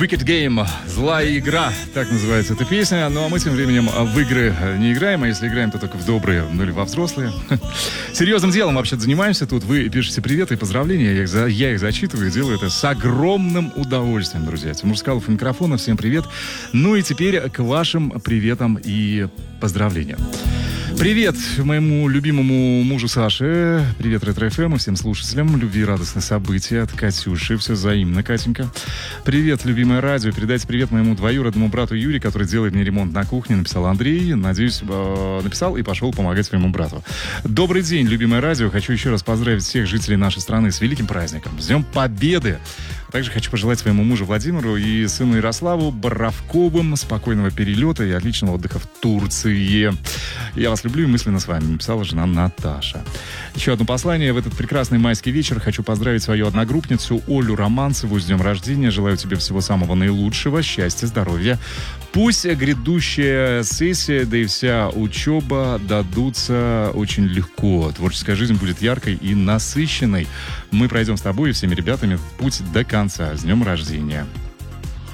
Wicked Game, злая игра, так называется эта песня. Ну а мы тем временем в игры не играем, а если играем, то только в добрые, ну или во взрослые. Серьезным делом вообще-то занимаемся тут. Вы пишете приветы и поздравления, я их зачитываю, делаю это с огромным удовольствием, друзья. Тимур Скалов у микрофона, всем привет. Ну и теперь к вашим приветам и поздравлениям. Привет моему любимому мужу Саше. Привет Ретро-ФМ и всем слушателям. Любви и радостных событий от Катюши. Все взаимно, Катенька. Привет, любимое радио. Передайте привет моему двоюродному брату Юре, который делает мне ремонт на кухне. Написал Андрей. Надеюсь, написал и пошел помогать своему брату. Добрый день, любимое радио. Хочу еще раз поздравить всех жителей нашей страны с великим праздником. С Днем Победы. Также хочу пожелать своему мужу Владимиру и сыну Ярославу Боровковым спокойного перелета и отличного отдыха в Турции. Я вас люблю и мысленно с вами, написала жена Наташа. Еще одно послание. В этот прекрасный майский вечер хочу поздравить свою одногруппницу Олю Романцеву с днем рождения. Желаю тебе всего самого наилучшего, счастья, здоровья. Пусть грядущая сессия, да и вся учеба дадутся очень легко. Творческая жизнь будет яркой и насыщенной. Мы пройдем с тобой и всеми ребятами путь до конца. С днем рождения.